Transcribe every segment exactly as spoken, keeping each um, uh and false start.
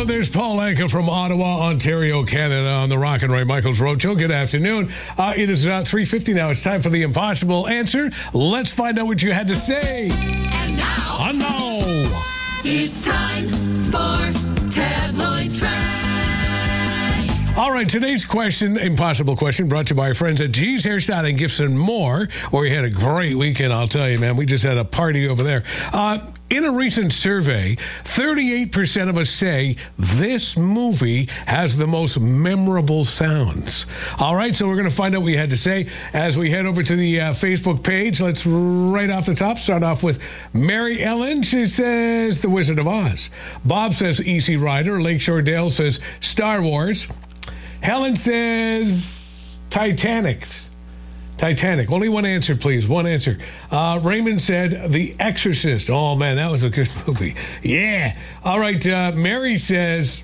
Roadshow. There's Paul Anka from Ottawa, Ontario, Canada on the Rock and Ray Michaels Roadshow. Good afternoon. Uh, it is about three fifty now. It's time for the impossible answer. Let's find out what you had to say. And now, I know. It's time for Tabloid Trash. All right, today's question, impossible question, brought to you by our friends at G's Hairstyling, Gifts and More, where we had a great weekend, I'll tell you, man. We just had a party over there. Uh, in a recent survey, thirty-eight percent of us say this movie has the most memorable sounds. All right, so we're going to find out what you had to say as we head over to the uh, Facebook page. Let's right off the top start off with Mary Ellen. She says The Wizard of Oz. Bob says Easy Rider. Lakeshore Dale says Star Wars. Helen says Titanic. Titanic. Only one answer, please. One answer. Uh, Raymond said The Exorcist. Oh, man, that was a good movie. Yeah. All right. Uh, Mary says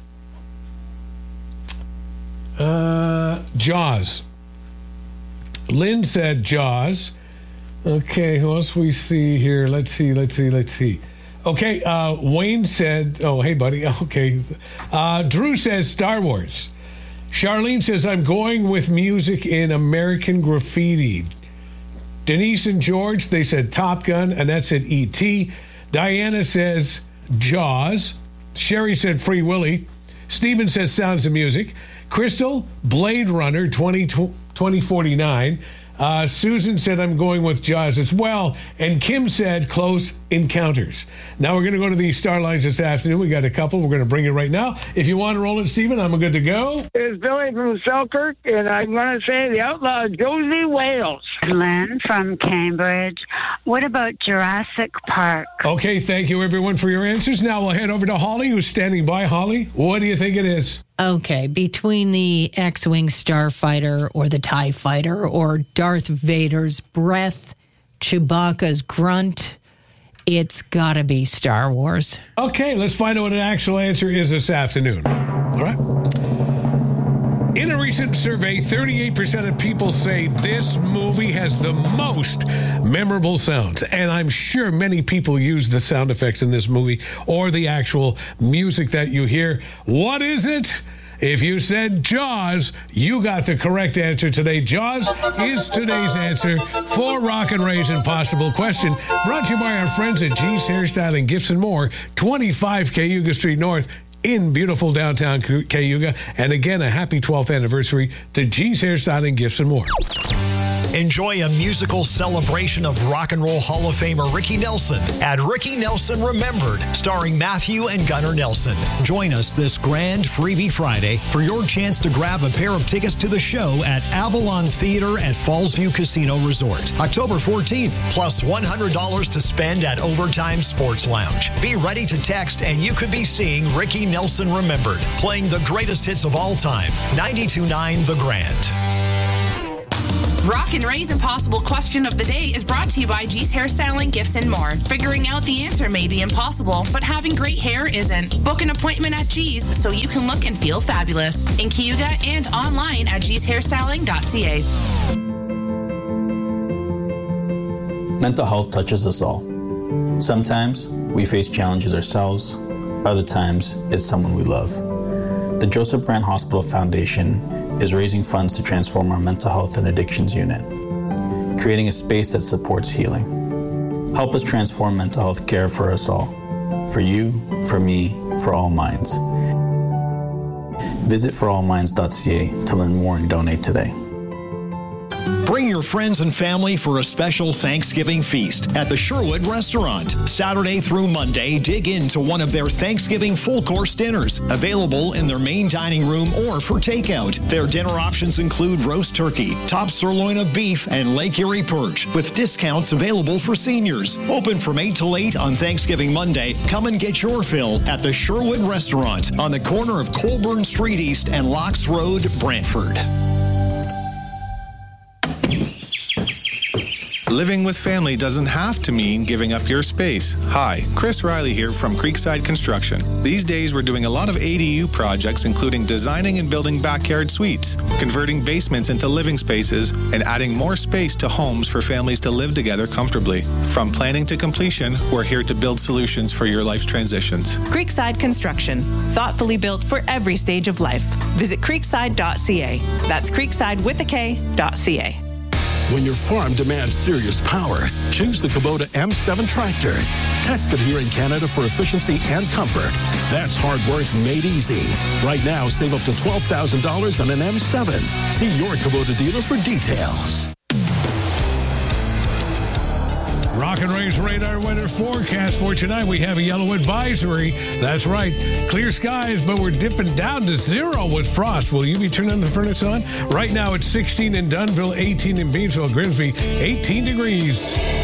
uh, Jaws. Lynn said Jaws. Okay, who else we see here? Let's see, let's see, let's see. Okay, uh, Wayne said, oh, hey, buddy. Okay. Uh, Drew says Star Wars. Charlene says, I'm going with music in American Graffiti. Denise and George, they said Top Gun. Annette said E T. Diana says Jaws. Sherry said Free Willy. Stephen says Sounds of Music. Crystal, Blade Runner twenty forty-nine. Uh, Susan said, I'm going with Jaws as well. And Kim said, Close Encounters. Now we're going to go to the Star Lines this afternoon. We got a couple. We're going to bring it right now. If you want to roll it, Stephen, I'm good to go. It's Billy from Selkirk, and I'm going to say the outlaw Josie Wales. Glenn from Cambridge. What about Jurassic Park? Okay, thank you, everyone, for your answers. Now we'll head over to Holly, who's standing by. Holly, what do you think it is? Okay, between the X-Wing Starfighter or the TIE Fighter or Darth Vader's breath, Chewbacca's grunt, it's got to be Star Wars. Okay, let's find out what an actual answer is this afternoon. All right. In a recent survey, thirty-eight percent of people say this movie has the most memorable sounds. And I'm sure many people use the sound effects in this movie or the actual music that you hear. What is it? If you said Jaws, you got the correct answer today. Jaws is today's answer for Rock and Ray's Impossible Question. Brought to you by our friends at G's Hairstyling, Gifts and More, twenty-five Cayuga Street North, in beautiful downtown Cayuga. And again, a happy twelfth anniversary to G's Hairstyling, Gifts and More. Enjoy a musical celebration of Rock and Roll Hall of Famer Ricky Nelson at Ricky Nelson Remembered, starring Matthew and Gunnar Nelson. Join us this grand Freebie Friday for your chance to grab a pair of tickets to the show at Avalon Theater at Fallsview Casino Resort, October fourteenth, plus one hundred dollars to spend at Overtime Sports Lounge. Be ready to text and you could be seeing Ricky Nelson Remembered, playing the greatest hits of all time, ninety-two point nine The Grand. Rock and Ray's Impossible Question of the Day is brought to you by G's Hairstyling, Gifts and More. Figuring out the answer may be impossible, but having great hair isn't. Book an appointment at G's so you can look and feel fabulous. In Cayuga and online at G's Hairstyling dot C A. Mental health touches us all. Sometimes we face challenges ourselves. Other times it's someone we love. The Joseph Brand Hospital Foundation is raising funds to transform our mental health and addictions unit, creating a space that supports healing. Help us transform mental health care for us all, for you, for me, for all minds. Visit for all minds dot C A to learn more and donate today. Bring your friends and family for a special Thanksgiving feast at the Sherwood Restaurant. Saturday through Monday, dig into one of their Thanksgiving full-course dinners, available in their main dining room or for takeout. Their dinner options include roast turkey, top sirloin of beef, and Lake Erie perch, with discounts available for seniors. Open from eight till eight on Thanksgiving Monday. Come and get your fill at the Sherwood Restaurant on the corner of Colburn Street East and Locks Road, Brantford. Living with family doesn't have to mean giving up your space. Hi, Chris Riley here from Creekside Construction. These days we're doing a lot of A D U projects, including designing and building backyard suites, converting basements into living spaces, and adding more space to homes for families to live together comfortably. From planning to completion, we're here to build solutions for your life's transitions. Creekside Construction, thoughtfully built for every stage of life. Visit creekside dot c a. That's creekside with a K dot c a. When your farm demands serious power, choose the Kubota M seven tractor. Tested here in Canada for efficiency and comfort. That's hard work made easy. Right now, save up to twelve thousand dollars on an M seven. See your Kubota dealer for details. Rock and Ray's radar weather forecast for tonight. We have a yellow advisory. That's right. Clear skies, but we're dipping down to zero with frost. Will you be turning the furnace on? Right now it's sixteen in Dunnville, eighteen in Beansville, Grimsby, eighteen degrees.